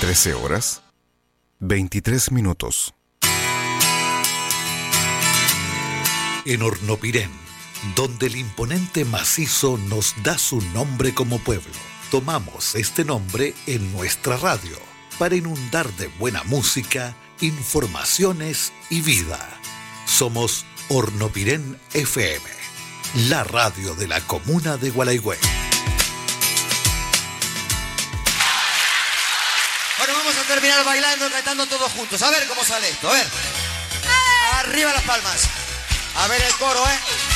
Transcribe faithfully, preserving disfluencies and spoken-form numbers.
trece horas, veintitrés minutos. En Hornopirén, donde el imponente macizo nos da su nombre como pueblo, tomamos este nombre en nuestra radio para inundar de buena música, informaciones y vida. Somos Hornopirén F M, la radio de la comuna de Gualeguay. Bueno, vamos a terminar bailando, cantando todos juntos. A ver cómo sale esto, a ver. Arriba las palmas. A ver el coro, ¿eh?